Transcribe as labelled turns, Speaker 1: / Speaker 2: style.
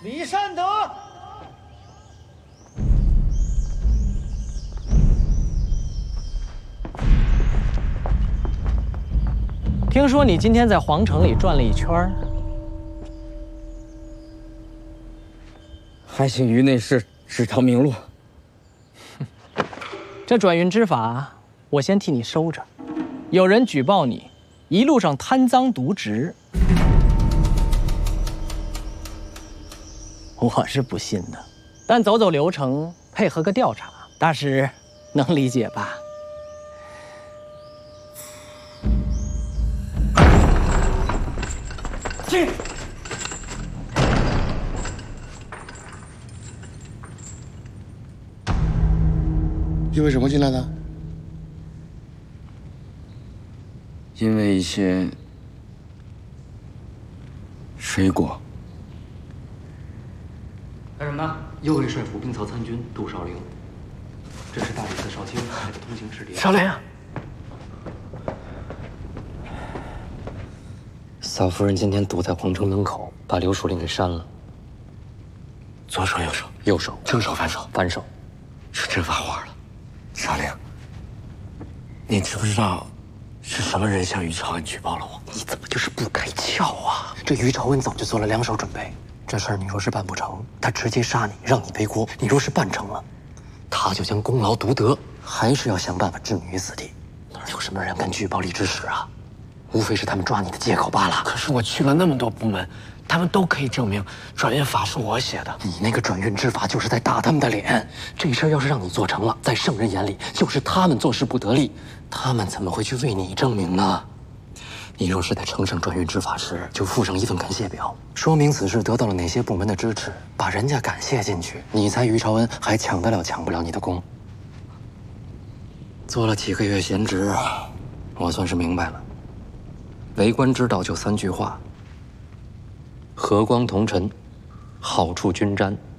Speaker 1: 李善德。听说你今天在皇城里转了一圈儿，
Speaker 2: 还请于内侍指条明路。
Speaker 1: 这转运之法，我先替你收着。有人举报你一路上贪赃渎职，我是不信的。但走走流程，配合个调查，大师能理解吧？进。
Speaker 3: 因为什么进来的？
Speaker 2: 因为一些水果。
Speaker 4: 干什么呢？右卫帅府兵曹参军杜少陵，这是大理寺少卿派的通行使节。
Speaker 1: 少陵，
Speaker 4: 嫂夫人今天堵在皇城门口，把刘书令给扇了。
Speaker 3: 左手右手，
Speaker 4: 右手
Speaker 3: 正手反手，
Speaker 4: 反手，
Speaker 3: 是真发话了。少陵，你知不知道是什么人向于朝恩举报了我？
Speaker 4: 你怎么就是不开窍啊？这于朝恩早就做了两手准备，这事儿你若是办不成，他直接杀你，让你背锅；你若是办成了，他就将功劳独得，还是要想办法置你于死地。哪有什么人敢举报你之实啊？无非是他们抓你的借口罢了。
Speaker 3: 可是我去了那么多部门，他们都可以证明转运法是我写的。
Speaker 4: 你那个转运之法就是在打他们的脸。这事儿要是让你做成了，在圣人眼里就是他们做事不得力，他们怎么会去为你证明呢？你若是在呈上转运之法时，就附上一份感谢表，说明此事得到了哪些部门的支持，把人家感谢进去，你猜于朝恩还抢得了抢不了你的功？做了几个月闲职，我算是明白了。为官之道就三句话：和光同尘，好处均沾。